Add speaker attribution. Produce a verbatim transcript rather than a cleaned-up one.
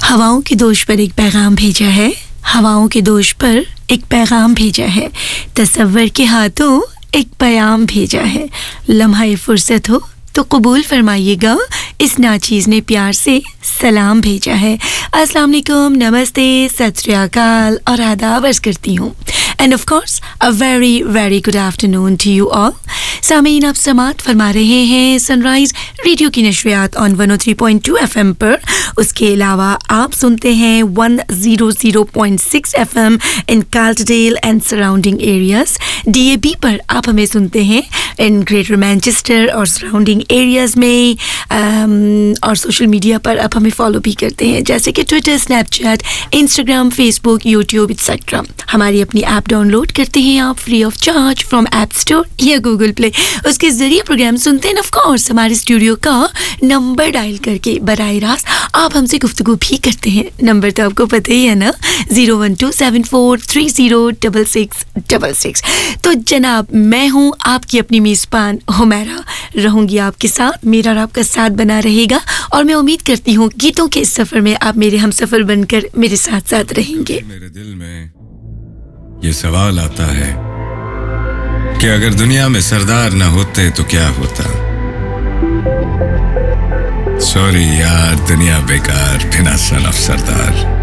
Speaker 1: हवाओं के दोष पर एक पैगाम भेजा है, हवाओं के दोष पर एक पैगाम भेजा है, तसव्वुर के हाथों एक प्याम भेजा है। लम्हा फुर्सत हो तो कबूल फरमाइएगा, इस नाचीज़ ने प्यार से सलाम भेजा है। अस्सलाम वालेकुम, नमस्ते, सत श्री अकाल और आदाब अर्ज़ करती हूँ। End of course a very very good afternoon to you all. सामीन, आप समात फरमा रहे हैं सनराइज़ रेडियो की नशरियात on one O three point two F M पर। उसके अलावा आप सुनते हैं one O zero point six F M in कार्लटनडेल and surrounding areas. D A B पर आप हमें सुनते हैं इन ग्रेटर मैनचेस्टर और सराउंडिंग एरियाज़ में, um, और सोशल मीडिया पर आप हमें फॉलो भी करते हैं, जैसे कि Twitter, Snapchat, Instagram, Facebook, YouTube etcetera. हमारी अपनी ऐप डाउनलोड करते हैं आप free of charge from app store या गूगल प्ले। उसके ज़रिए प्रोग्राम सुनते हैं। ऑफ कोर्स हमारे स्टूडियो का नंबर डायल करके बराह रास्त आप हमसे गुफ्तगू भी करते हैं। नंबर तो आपको पता ही है ना, zero one two seven four three zero double six double six. तो जनाब, मैं हूँ आपकी अपनी मेज़बान हुमैरा, रहूँगी आपके साथ, मेरा और आपका साथ बना रहेगा। और मैं उम्मीद करती हूँ गीतों के इस सफ़र में आप मेरे हम सफ़र बनकर मेरे साथ साथ रहेंगे।
Speaker 2: मेरे दिल में ये सवाल आता है कि अगर दुनिया में सरदार ना होते तो क्या होता। सॉरी यार, दुनिया बेकार बिना सन ऑफ सरदार।